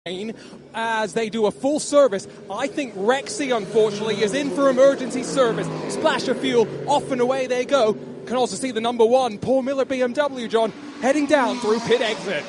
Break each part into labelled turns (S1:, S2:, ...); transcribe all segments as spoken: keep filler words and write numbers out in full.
S1: as they do a full service. I think Rexy, unfortunately, is in for emergency service. Splash of fuel, off and away they go. Can also see the number one, Paul Miller B M W, John, heading down through pit exit.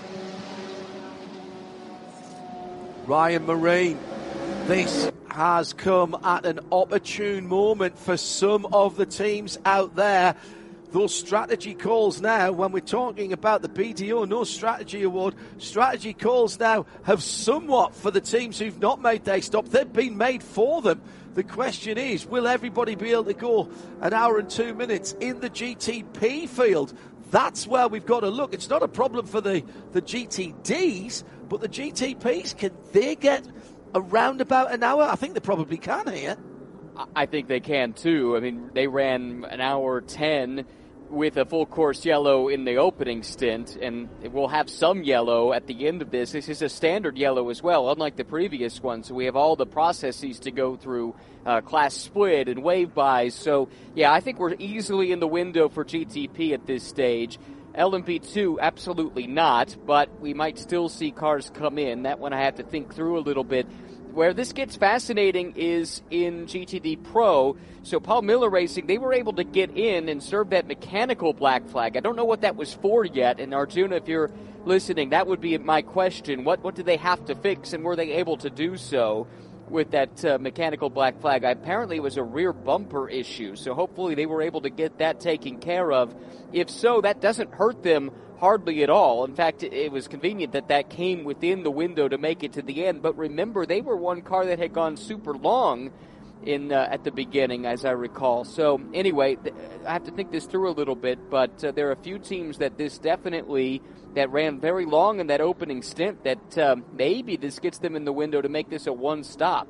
S2: Ryan Marine, this has come at an opportune moment for some of the teams out there. Those strategy calls now, when we're talking about the B D O No Strategy Award, strategy calls now have somewhat, for the teams who've not made their stop, they've been made for them. The question is, will everybody be able to go an hour and two minutes in the G T P field? That's where we've got to look. It's not a problem for the, the G T Ds, but the G T Ps, can they get around about an hour? I think they probably can here.
S3: I think they can too. I mean, they ran an hour ten with a full course yellow in the opening stint, and we'll have some yellow at the end of this. This is a standard yellow as well, unlike the previous one, so we have all the processes to go through, uh, class split and wave buys. So, yeah, I think we're easily in the window for G T P at this stage. L M P two, absolutely not, but we might still see cars come in. That one I have to think through a little bit. Where this gets fascinating is in G T D Pro. So Paul Miller Racing, they were able to get in and serve that mechanical black flag. I don't know what that was for yet. And Arjuna, if you're listening, that would be my question. What what did they have to fix, and were they able to do so with that uh, mechanical black flag? Apparently it was a rear bumper issue. So hopefully they were able to get that taken care of. If so, that doesn't hurt them hardly at all. In fact, it was convenient that that came within the window to make it to the end. But remember, they were one car that had gone super long in uh, at the beginning, as I recall. So anyway, th- I have to think this through a little bit. But uh, there are a few teams that this definitely, that ran very long in that opening stint, that uh, maybe this gets them in the window to make this a one stop.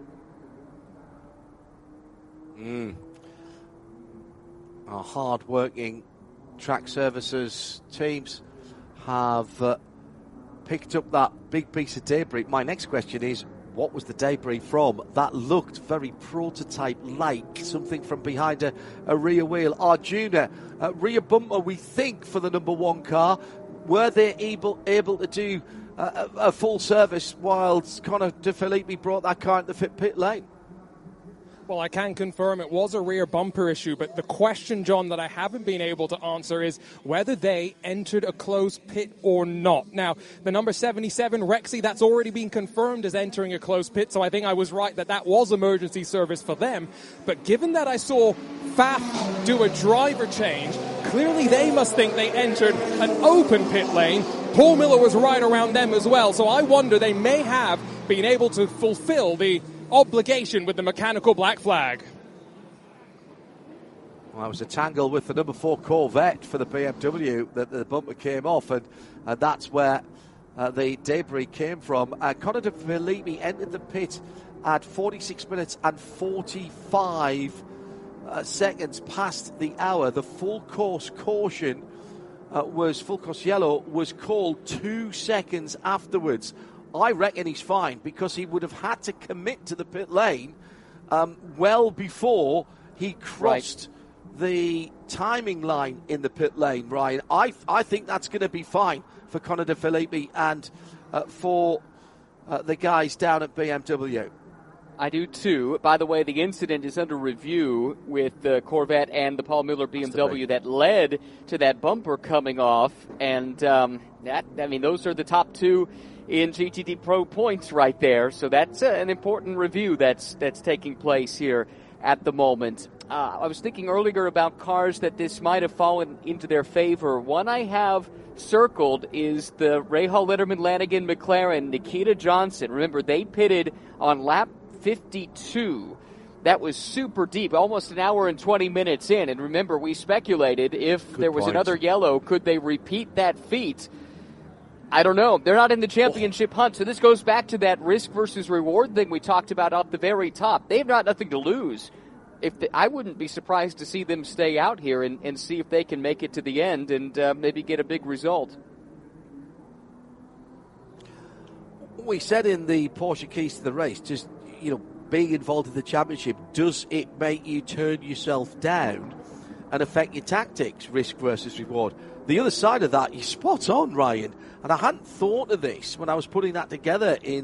S2: Mm. Our hard-working track services teams have uh, picked up that big piece of debris. My next question is, what was the debris from? That looked very prototype-like, something from behind a, a rear wheel. Arjuna, uh, rear bumper, we think, for the number one car. Were they able able to do uh, a, a full service whilst Connor De Phillippi brought that car into the pit lane?
S1: Well, I can confirm it was a rear bumper issue, but the question, John, that I haven't been able to answer is whether they entered a closed pit or not. Now, the number seventy-seven, Rexy, that's already been confirmed as entering a closed pit, so I think I was right that that was emergency service for them. But given that I saw F A F do a driver change, clearly they must think they entered an open pit lane. Paul Miller was right around them as well, so I wonder they may have been able to fulfill the obligation with the mechanical black flag.
S2: Well, that was a tangle with the number four Corvette for the B M W that the bumper came off, and, and that's where uh, the debris came from. Uh, Connor De Phillippi entered the pit at forty-six minutes and forty-five uh, seconds past the hour. The full course caution uh, was, full course yellow, was called two seconds afterwards. I reckon he's fine, because he would have had to commit to the pit lane um, well before he crossed right. the timing line in the pit lane, Ryan. I I think that's going to be fine for Connor De Phillippi and uh, for uh, the guys down at B M W.
S3: I do too. By the way, the incident is under review with the Corvette and the Paul Miller B M W that led to that bumper coming off. And um, that, I mean, those are the top two in G T D Pro points right there. So that's uh, an important review that's that's taking place here at the moment. Uh, I was thinking earlier about cars that this might have fallen into their favor. One I have circled is the Rahal Letterman Lanigan McLaren, Nikita Johnson. Remember, they pitted on lap fifty-two. That was super deep, almost an hour and twenty minutes in. And remember, we speculated if Good there was point. another yellow, could they repeat that feat? I don't know. They're not in the championship hunt, so this goes back to that risk versus reward thing we talked about off the very top. They have got nothing to lose. If they, I wouldn't be surprised to see them stay out here and, and see if they can make it to the end and uh, maybe get a big result.
S2: We said in the Porsche Keys to the Race, just, you know, being involved in the championship, does it make you turn yourself down? and affect your tactics, risk versus reward. The other side of that, you're spot on, Ryan. And I hadn't thought of this when I was putting that together in